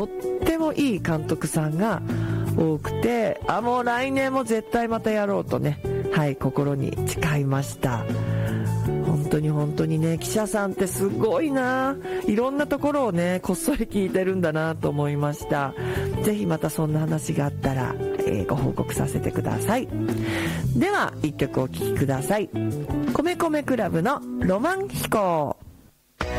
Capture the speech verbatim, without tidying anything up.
とってもいい監督さんが多くて、あもう来年も絶対またやろうとね、はい心に誓いました。本当に本当にね、記者さんってすごいな、いろんなところをねこっそり聞いてるんだなと思いました。ぜひまたそんな話があったら、えー、ご報告させてください。では一曲お聴きください。米米クラブのロマン飛行。